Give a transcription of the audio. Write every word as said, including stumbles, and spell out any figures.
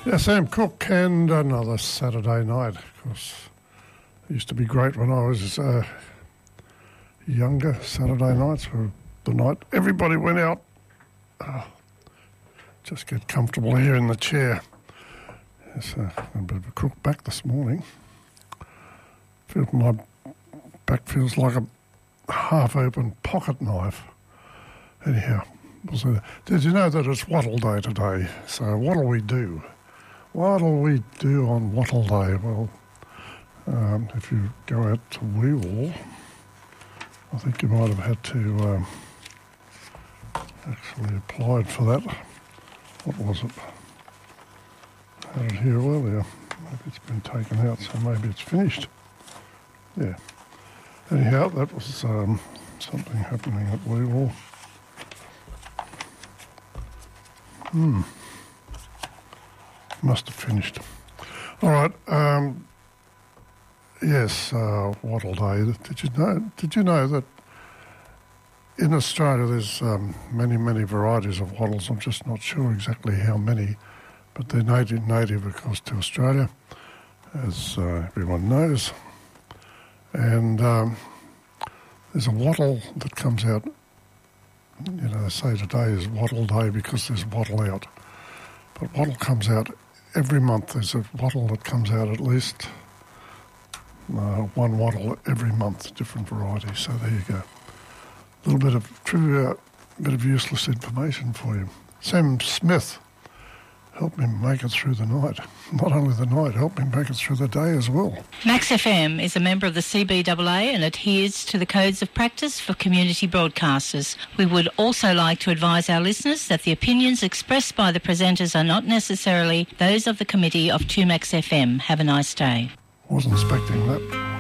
Yeah, Sam Cooke, and another Saturday night. Of course, it used to be great when I was uh, younger. Saturday nights were the night everybody went out. Oh, just get comfortable here in the chair. Yes, uh, a bit of a crook back this morning. Feel my back feels like a half-open pocket knife. Anyhow, so, did you know that it's Wattle Day today? So what'll we do? What'll we do on Wattle Day? Well, um, if you go out to Weewall, I think you might have had to um, actually applied for that. What was it? I had it here earlier. Maybe it's been taken out, so maybe it's finished. Yeah. Anyhow, that was um, something happening at Weewall. Hmm. Must have finished. All right. Um, yes, uh, Wattle Day. Did you know? Did you know that in Australia there's um, many, many varieties of wattles? I'm just not sure exactly how many, but they're native, native of course, to Australia, as uh, everyone knows. And um, there's a wattle that comes out. You know, they say today is Wattle Day because there's wattle out, but wattle comes out every month. There's a wattle that comes out at least uh, one wattle every month, different varieties. So there you go. A little bit of trivia, a bit of useless information for you. Sam Smith helped me make it through the night. Not only the night, helped me make it through the day as well. Max F M is a member of the C B A A and adheres to the codes of practice for community broadcasters. We would also like to advise our listeners that the opinions expressed by the presenters are not necessarily those of the committee of two Max F M. Have a nice day. Wasn't expecting that.